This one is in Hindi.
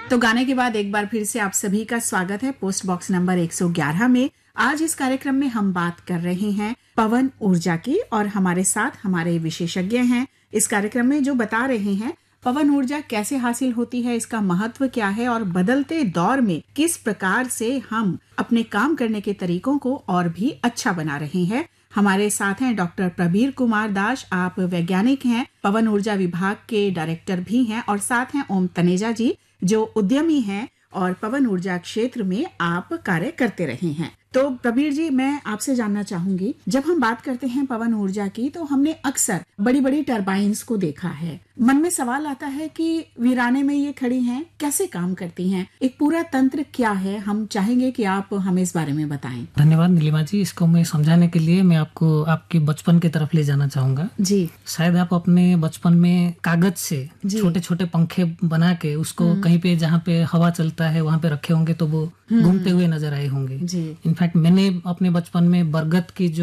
तो गाने के बाद एक बार फिर से आप सभी का स्वागत है पोस्ट बॉक्स नंबर 111 में। आज इस कार्यक्रम में हम बात कर रहे हैं पवन ऊर्जा की और हमारे साथ हमारे विशेषज्ञ हैं इस कार्यक्रम में जो बता रहे हैं पवन ऊर्जा कैसे हासिल होती है, इसका महत्व क्या है और बदलते दौर में किस प्रकार से हम अपने काम करने के तरीकों को और भी अच्छा बना रहे हैं। हमारे साथ हैं डॉक्टर प्रबीर कुमार दास, आप वैज्ञानिक हैं, पवन ऊर्जा विभाग के डायरेक्टर भी हैं और साथ हैं ओम तनेजा जी जो उद्यमी हैं और पवन ऊर्जा क्षेत्र में आप कार्य करते रहे हैं। तो प्रबीर जी, मैं आपसे जानना चाहूंगी, जब हम बात करते हैं पवन ऊर्जा की तो हमने अक्सर बड़ी बड़ी टरबाइन्स को देखा है। मन में सवाल आता है कि वीराने में ये खड़ी हैं, कैसे काम करती हैं, एक पूरा तंत्र क्या है? हम चाहेंगे कि आप हमें इस बारे में बताएं। धन्यवाद नीलिमा जी। इसको मैं समझाने के लिए मैं आपको आपके बचपन की तरफ ले जाना चाहूंगा जी। शायद आप अपने बचपन में कागज से छोटे छोटे पंखे बना के उसको कहीं पे जहाँ पे हवा चलता है वहाँ पे रखे होंगे तो वो घूमते हुए नजर आए होंगे। इनफैक्ट मैंने अपने बचपन में बरगद की जो